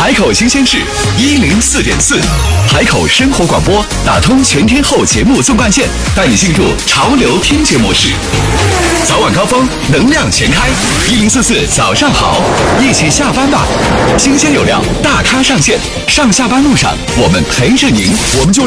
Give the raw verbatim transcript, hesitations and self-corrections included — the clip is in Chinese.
海口新鲜事一零四点四，海口生活广播打通全天候节目纵贯线，带你进入潮流听觉模式。早晚高峰，能量全开，一零四四早上好，一起下班吧。新鲜有料，大咖上线，上下班路上我们陪着您，我们就。